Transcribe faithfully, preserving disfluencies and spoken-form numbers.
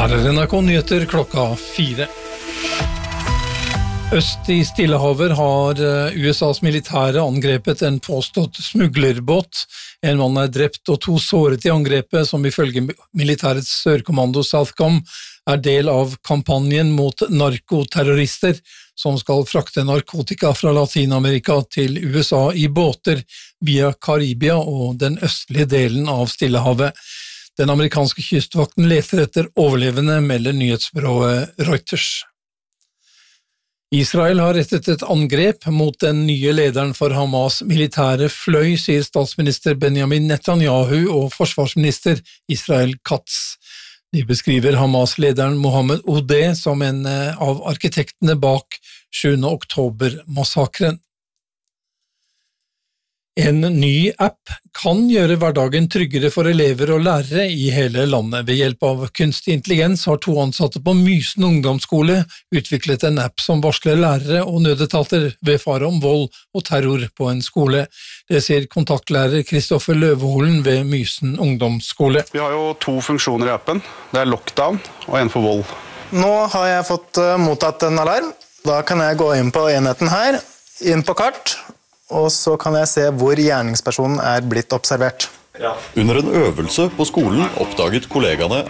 Her er N R K Nyheter klokka fire. Øst i Stillehavet har U S A's militære angrepet en påstått smuglerbåt. En mann er drept og to såret i angrepet, som ifølge militærets sørkommando Southcom er del av kampanjen mot narkoterrorister, som skal frakte narkotika fra Latinamerika til U S A i båter via Karibia og den østlige delen av Stillehavet. Den amerikanske kystvakten leter etter overlevende, melder nyhetsbyrået Reuters. Israel har rettet et angrep mot den nye lederen for Hamas militære fløy, sier statsminister Benjamin Netanyahu og forsvarsminister Israel Katz. De beskriver Hamas-lederen Mohammed Odeh som en av arkitektene bak sjuende oktober-massakren. En ny app kan gjøre hverdagen tryggere for elever og lærere i hele landet. Ved hjelp av kunstig intelligens har to ansatte på Mysen ungdomsskole utviklet en app som varsler lærere og nødetater ved fare om vold og terror på en skole. Det sier kontaktlærer Kristoffer Løveholen ved Mysen ungdomsskole. Vi har jo to funksjoner i appen. Det er lockdown og en for vold. Nå har jeg fått mottatt en alarm. Da kan jeg gå inn på enheten her, inn på kart, og så kan jeg se hvor gjerningspersonen er blitt observert. Ja. Under en øvelse på skolen oppdaget kollegaene